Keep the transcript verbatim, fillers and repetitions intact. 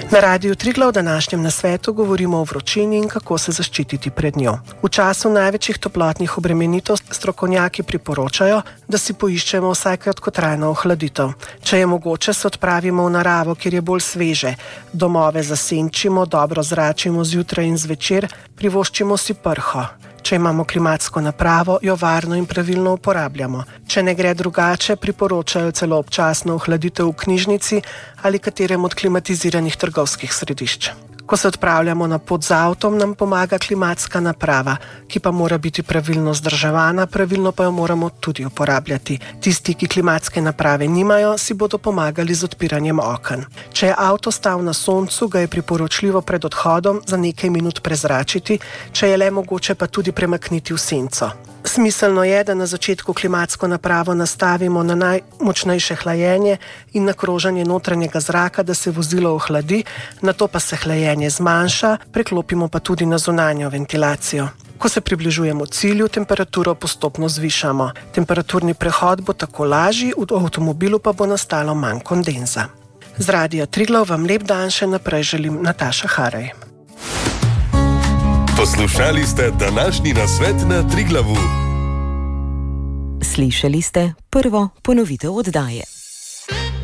Na Radiu Triglav v današnjem nasvetu govorimo o vročini in kako se zaščititi pred njo. V času največjih toplotnih obremenitev strokovnjaki priporočajo, da si poiščemo vsaj kratkotrajno ohladitev. Če je mogoče, se odpravimo v naravo, kjer je bolj sveže. Domove zasenčimo, dobro zračimo zjutraj in zvečer, privoščimo si prho. Če imamo klimatsko napravo, jo varno in pravilno uporabljamo. Če ne gre drugače, priporočajo celo občasno ohladitev v knjižnici ali katerem od klimatiziranih trgovskih središč. Ko se odpravljamo na pot z avtom, nam pomaga klimatska naprava, ki pa mora biti pravilno vzdrževana, pravilno pa jo moramo tudi uporabljati. Tisti, ki klimatske naprave nimajo, si bodo pomagali z odpiranjem oken. Če je avto stal na soncu, ga je priporočljivo pred odhodom za nekaj minut prezračiti, če je le mogoče pa tudi premakniti v senco. Smiselno je, da na začetku klimatsko napravo nastavimo na najmočnejše hlajenje in na kroženje notranjega zraka, da se vozilo ohladi, nato pa se hlajenje zmanjša, preklopimo pa tudi na zunanjo ventilacijo. Ko se približujemo cilju, temperaturo postopno zvišamo. Temperaturni prehod bo tako lažji, v avtomobilu pa bo nastalo manj kondenza. Z Radia Triglav vam lep dan še naprej želim Nataša Haraj. Poslušali ste današnji nasvet na Triglavu. Slišali ste prvo ponovitev oddaje.